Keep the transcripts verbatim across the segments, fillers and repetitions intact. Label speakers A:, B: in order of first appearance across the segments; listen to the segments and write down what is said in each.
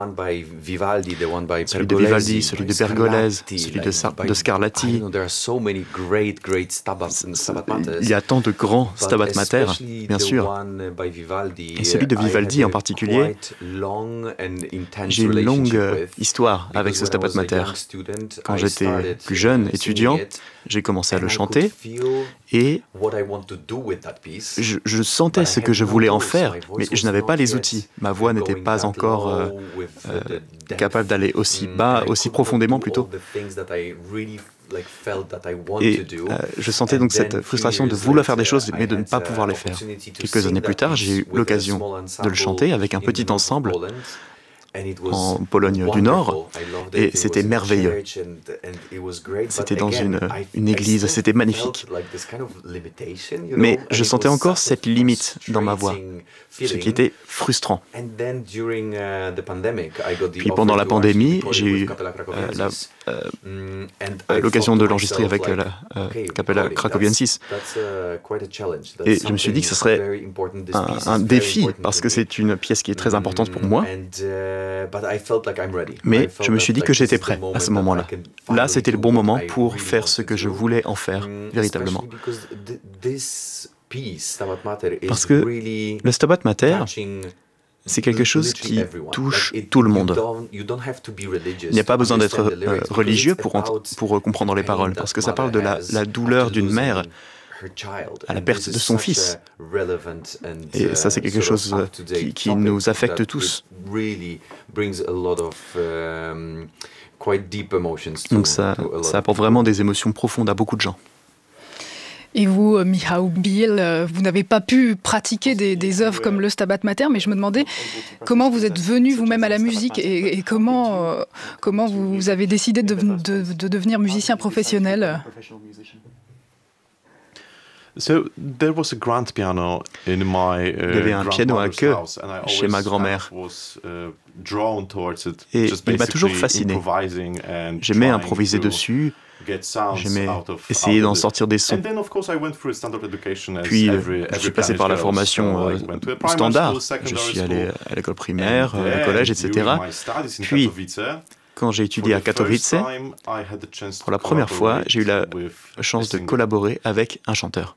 A: celui de Vivaldi, celui de Pergolese, celui de, Sa- de Scarlatti. Il y a tant de grands Stabat Mater, bien sûr. Et celui de Vivaldi en particulier, j'ai une longue histoire avec ce Stabat Mater. Quand j'étais plus jeune, étudiant, j'ai commencé à le chanter et je, je sentais ce que je voulais en faire, mais je n'avais pas les outils. Ma voix n'était pas encore euh, euh, capable d'aller aussi bas, aussi profondément plutôt. Et euh, je sentais donc cette frustration de vouloir faire des choses, mais de ne pas pouvoir les faire. Quelques années plus tard, j'ai eu l'occasion de le chanter avec un petit ensemble en Pologne du Nord, et c'était merveilleux. C'était dans une, une église, c'était magnifique. Mais je sentais encore cette limite dans ma voix, ce qui était frustrant. Puis pendant la pandémie, j'ai eu euh, la, euh, l'occasion de l'enregistrer avec euh, la euh, Capella Cracoviensis. Et je me suis dit que ce serait un, un défi, parce que c'est une pièce qui est très importante pour moi. Mais je me suis dit que j'étais prêt à ce moment-là. Là, c'était le bon moment pour faire ce que je voulais en faire, véritablement. Parce que le Stabat Mater, c'est quelque chose qui touche tout le monde. Il n'y a pas besoin d'être euh, religieux pour, ent- pour comprendre les paroles, parce que ça parle de la, la douleur d'une mère à la perte de son fils. Et ça, c'est quelque chose qui, qui nous affecte tous. Donc ça, ça apporte vraiment des émotions profondes à beaucoup de gens.
B: Et vous, Michał Biel, vous n'avez pas pu pratiquer des, des œuvres comme le Stabat Mater, mais je me demandais comment vous êtes venu vous-même à la musique et, et comment, euh, comment vous avez décidé de, de, de devenir musicien professionnel.
C: So, there was a grand piano in my, uh,
A: il y avait un piano à queue chez ma grand-mère. Et il m'a toujours fasciné. J'aimais improviser dessus, j'aimais essayer d'en sortir des sons. Puis, je suis passé par la formation euh, standard. Je suis allé à l'école primaire, au collège, et cetera. Puis, quand j'ai étudié à Katowice, pour la première fois, j'ai eu la chance de collaborer avec un chanteur.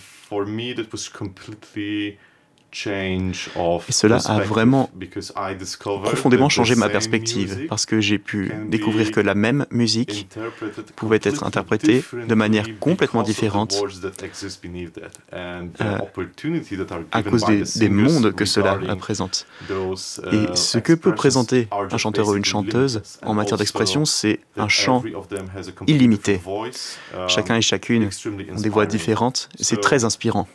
A: Et cela a vraiment profondément changé ma perspective, parce que j'ai pu découvrir que la même musique pouvait être interprétée de manière complètement différente euh, à cause des, des mondes que cela présente. Et ce que peut présenter un chanteur ou une chanteuse en matière d'expression, c'est un chant illimité. Chacun et chacune ont des voix différentes, c'est très inspirant.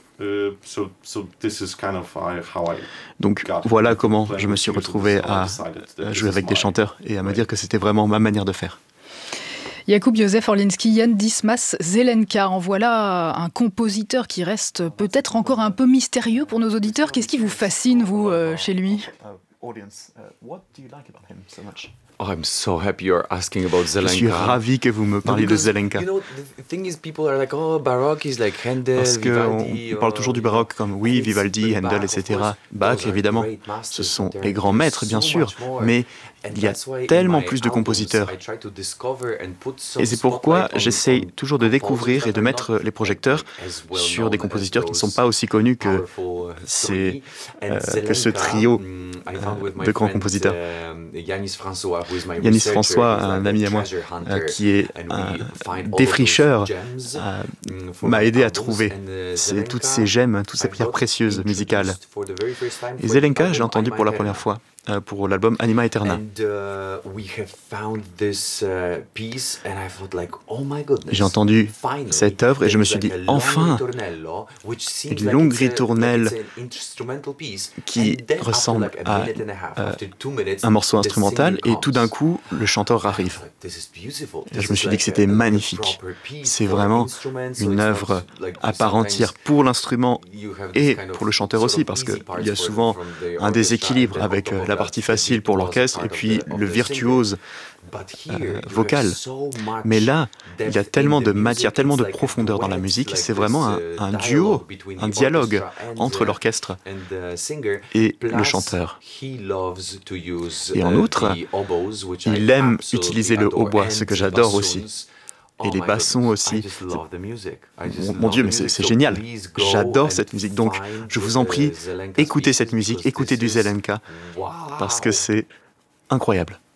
A: Donc voilà comment je me suis retrouvé à jouer avec des chanteurs et à me dire que c'était vraiment ma manière de faire.
B: Jakub Józef Orliński, Jan Dismas Zelenka, en voilà un compositeur qui reste peut-être encore un peu mystérieux pour nos auditeurs. Qu'est-ce qui vous fascine, vous, euh, chez lui ?
D: Oh, I'm so happy you're asking about Zelenka.
A: Je suis ravi que vous me parliez de Zelenka.
D: You know, the thing is, people are like, oh, Baroque is like Handel,
A: Parce qu'on
D: Vivaldi,
A: parle toujours du baroque comme oui, Vivaldi, Handel, et cetera. Bach, évidemment, ce sont les grands maîtres, bien sûr, mais il y a tellement plus de compositeurs. Et c'est pourquoi j'essaye toujours de découvrir et de mettre les projecteurs sur des compositeurs qui ne sont pas aussi connus que, ces, euh, que ce trio euh, de grands compositeurs. Yanis François, un ami à moi, euh, qui est un défricheur, euh, m'a aidé à trouver ces, toutes ces gemmes, toutes ces pierres précieuses musicales. Et Zelenka, je l'ai entendu pour la première fois. Euh, pour l'album Anima Eterna. J'ai entendu cette œuvre et je me suis dit, enfin, une longue ritournelle qui ressemble à euh, un morceau instrumental et tout d'un coup, le chanteur arrive. Et je me suis dit que c'était magnifique. C'est vraiment une œuvre à part entière pour l'instrument et pour le chanteur aussi, parce qu'il y a souvent un déséquilibre avec la partie facile pour l'orchestre et puis le virtuose euh, vocale. Mais là, il y a tellement de matière, tellement de profondeur dans la musique, c'est vraiment un, un duo, un dialogue entre l'orchestre et le chanteur. Et en outre, il aime utiliser le hautbois, ce que j'adore aussi. Et les bassons aussi. Mon, mon Dieu, mais c'est, c'est génial. J'adore cette musique. Donc, je vous en prie, écoutez cette musique, écoutez du Zelenka, parce que c'est incroyable.